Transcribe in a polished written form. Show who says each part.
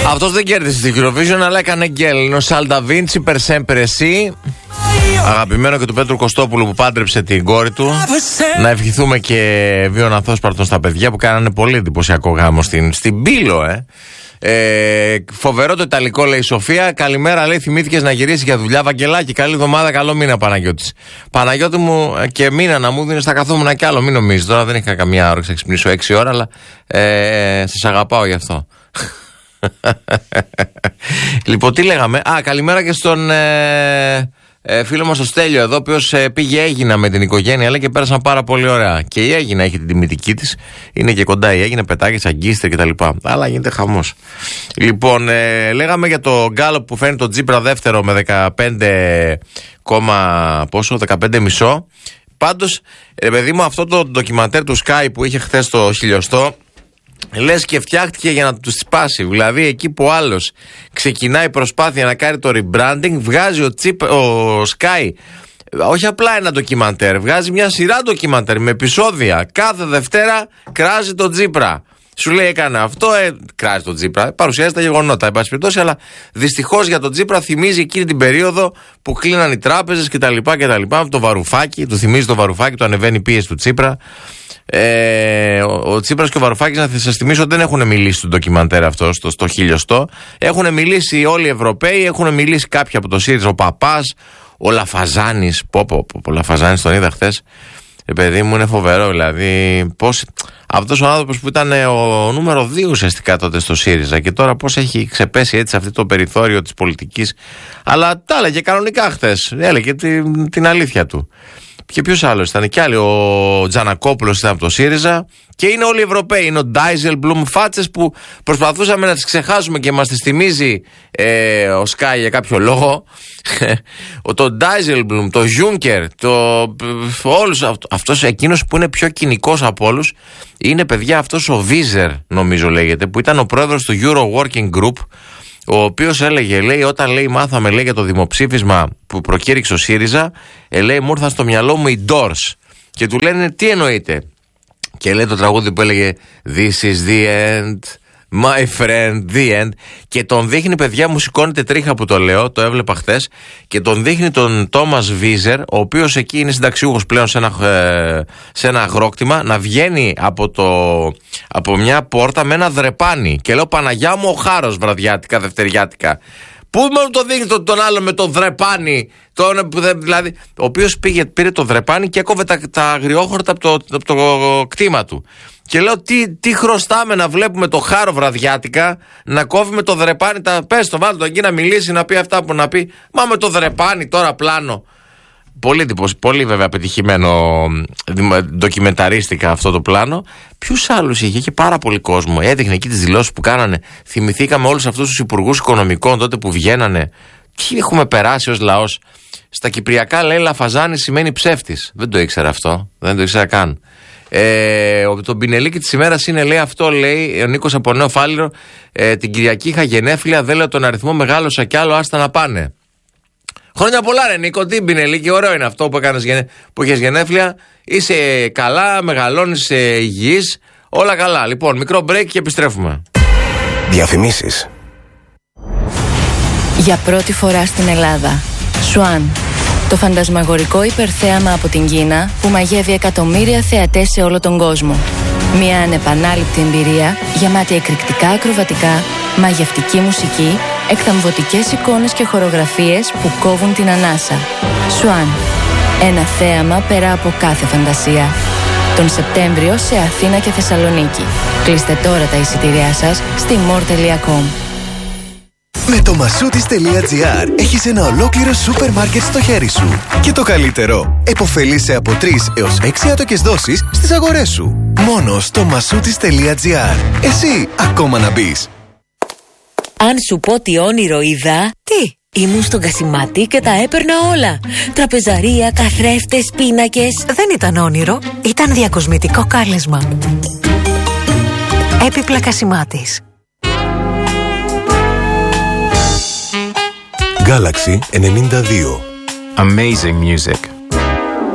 Speaker 1: Αυτός δεν κέρδισε την Eurovision, αλλά έκανε γκέλ. Είναι ο Σάλτα Βίντσι, Per sempre sì. Αγαπημένο και του Πέτρου Κωστόπουλου που πάντρεψε την κόρη του. Να ευχηθούμε και βίων αθόσπαρτων στα παιδιά που κάνανε πολύ εντυπωσιακό γάμο στην Πύλο, φοβερό το ιταλικό, λέει η Σοφία. Καλημέρα, λέει, θυμήθηκες να γυρίσεις για δουλειά. Βαγγελάκη, καλή εβδομάδα, καλό μήνα, Παναγιώτης. Παναγιώτη μου, και μήνα να μου δίνεις, θα καθόμουν κι άλλο, μην νομίζεις. Τώρα δεν είχα καμιά ώρα, ξυπνήσω 6 ώρα, αλλά σας αγαπάω γι' αυτό. Λοιπόν, τι λέγαμε. Καλημέρα και στον φίλο μας ο Στέλιο εδώ, ο οποίος πήγε Αίγινα με την οικογένεια, λέει, και πέρασαν πάρα πολύ ωραία. Και η Αίγινα έχει την τιμητική της, είναι και κοντά η Αίγινα, πετάγες, αγκίστρια κτλ. Αλλά γίνεται χαμός. Λοιπόν, λέγαμε για το γκάλοπ που φέρνει τον Τσίπρα δεύτερο με 15,5. Πάντως, παιδί μου, αυτό το ντοκιμαντέρ του Sky που είχε χθες το 1000, λες και φτιάχτηκε για να του σπάσει. Δηλαδή, εκεί που άλλος ξεκινάει η προσπάθεια να κάνει το rebranding, βγάζει ο Sky όχι απλά ένα ντοκιμαντέρ, βγάζει μια σειρά ντοκιμαντέρ με επεισόδια. Κάθε Δευτέρα κράζει τον Τσίπρα. Σου λέει, έκανε αυτό, κράζει τον Τσίπρα. Παρουσιάζει τα γεγονότα, εν πάση περιπτώσει, αλλά δυστυχώς για τον Τσίπρα θυμίζει εκείνη την περίοδο που κλείναν οι τράπεζες κτλ. Το Βαρουφάκι, του θυμίζει το Βαρουφάκι, του ανεβαίνει η πίεση του Τσίπρα. Ο Τσίπρας και ο Βαρουφάκης, να σας θυμίσω, δεν έχουν μιλήσει στο ντοκιμαντέρ αυτό, στο 1000. Έχουν μιλήσει όλοι οι Ευρωπαίοι, έχουν μιλήσει κάποιοι από το ΣΥΡΙΖΑ, ο Παπάς, ο Λαφαζάνης. Ο Λαφαζάνης τον είδα χθες. Παιδί μου, είναι φοβερό, δηλαδή. Πώς αυτός ο άνθρωπος που ήταν ο νούμερο 2 ουσιαστικά τότε στο ΣΥΡΙΖΑ και τώρα πώς έχει ξεπέσει έτσι αυτό το περιθώριο της πολιτικής. Αλλά τα έλεγε κανονικά χθες. Έλεγε την αλήθεια του. Και ποιος άλλος ήταν, κι άλλοι. Ο Τζανακόπουλος ήταν από το ΣΥΡΙΖΑ. Και είναι όλοι οι Ευρωπαίοι. Είναι ο Ντάιζελμπλουμ, φάτσες που προσπαθούσαμε να τις ξεχάσουμε και μας τις θυμίζει ο Σκάι για κάποιο λόγο. Το Ντάιζελμπλουμ, το Γιούνκερ, όλους αυτός, εκείνος που είναι πιο κοινικός από όλους, είναι, παιδιά, αυτός ο Βίζερ, νομίζω λέγεται, που ήταν ο πρόεδρος του Euro Working Group, ο οποίος έλεγε, λέει, όταν, λέει, μάθαμε, λέει, για το δημοψήφισμα που προκήρυξε ο ΣΥΡΙΖΑ, λέει, μου ήρθαν στο μυαλό μου οι Doors. Και του λένε, τι εννοείται? Και λέει το τραγούδι που έλεγε This is the end, my friend, the end. Και τον δείχνει, παιδιά, μου σηκώνεται τρίχα που το λέω, το έβλεπα χθες. Και τον δείχνει τον Τόμας Βίζερ, ο οποίος εκεί είναι συνταξιούχος πλέον σε ένα αγρόκτημα, να βγαίνει από μια πόρτα με ένα δρεπάνι. Και λέω, Παναγιά μου, ο χάρος βραδιάτικα, δευτεριάτικα. Πού μόνο το δείχνει τον άλλο με το δρεπάνι, δηλαδή, ο οποίος πήρε το δρεπάνι και έκοβε τα αγριόχορτα από το κτήμα του. Και λέω, τι χρωστάμε να βλέπουμε το χάρο βραδιάτικα να κόβει με το δρεπάνι. Πες το, βάλτε το εκεί να μιλήσει, να πει αυτά που να πει. Μα με το δρεπάνι τώρα πλάνο. Πολύ βέβαια πετυχημένο ντοκιμενταρίστικα αυτό το πλάνο. Ποιους άλλους είχε πάρα πολύ κόσμο. Έδειχνε εκεί τις δηλώσεις που κάνανε. Θυμηθήκαμε όλους αυτούς τους υπουργούς οικονομικών τότε που βγαίνανε. Τι έχουμε περάσει ως λαός. Στα κυπριακά, λέει, Λαφαζάνη σημαίνει ψεύτης. Δεν το ήξερα αυτό. Δεν το ήξερα καν. Το πινελίκι της ημέρας είναι, λέει, αυτό, λέει, ο Νίκος από Νέο Φάληρο. Την Κυριακή είχα γενέθλια. Δεν λέω τον αριθμό, μεγάλωσα κι άλλο, άστα να πάνε. Χρόνια πολλά, ρε Νίκο, τι πινελίκι, ωραίο είναι αυτό που έχεις γενέθλια. Είσαι καλά, μεγαλώνεις υγιής, όλα καλά. Λοιπόν, μικρό break και επιστρέφουμε.
Speaker 2: Διαφημίσεις.
Speaker 3: Για πρώτη φορά στην Ελλάδα, Σουάν, το φαντασμαγορικό υπερθέαμα από την Κίνα που μαγεύει εκατομμύρια θεατές σε όλο τον κόσμο. Μια ανεπανάληπτη εμπειρία γεμάτη εκρηκτικά ακροβατικά, μαγευτική μουσική, εκθαμβωτικές εικόνες και χορογραφίες που κόβουν την ανάσα. Σουάν, ένα θέαμα πέρα από κάθε φαντασία. Τον Σεπτέμβριο σε Αθήνα και Θεσσαλονίκη. Κλείστε τώρα τα εισιτήριά σας στη more.com.
Speaker 2: Με το Masoutis.gr έχεις ένα ολόκληρο σούπερ μάρκετ στο χέρι σου. Και το καλύτερο, επωφελείσαι από 3 έως 6 άτοκες δόσεις στις αγορές σου. Μόνο στο Masoutis.gr. Εσύ ακόμα να μπεις.
Speaker 4: Αν σου πω τι όνειρο είδα, τι? Ήμουν στον Κασιμάτη και τα έπαιρνα όλα. Τραπεζαρία, καθρέφτες, πίνακες.
Speaker 5: Δεν ήταν όνειρο, ήταν διακοσμητικό κάλεσμα. Έπιπλα Κασιμάτης.
Speaker 2: Galaxy 92.
Speaker 6: Amazing music.